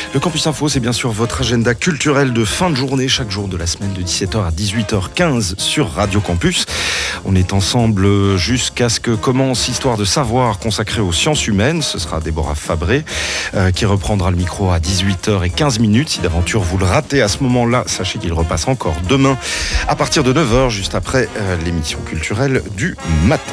Le Campus Info, c'est bien sûr votre agenda culturel de fin de journée, chaque jour de la semaine de 17h à 18h15 sur Radio Campus. On est ensemble jusqu'à ce que commence Histoire de savoir consacrée aux sciences humaines. Ce sera Déborah Fabré qui reprendra le micro à 18h15. Si d'aventure vous le ratez à ce moment-là, sachez qu'il repasse encore demain à partir de 9h, juste après l'émission culturelle du matin.